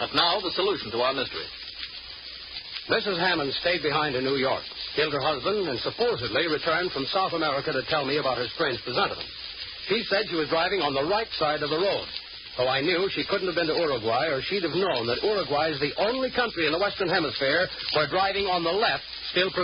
But now, the solution to our mystery. Mrs. Hammond stayed behind in New York, killed her husband, and supposedly returned from South America to tell me about her strange presentiment. She said she was driving on the right side of the road. So I knew she couldn't have been to Uruguay, or she'd have known that Uruguay is the only country in the Western Hemisphere where driving on the left still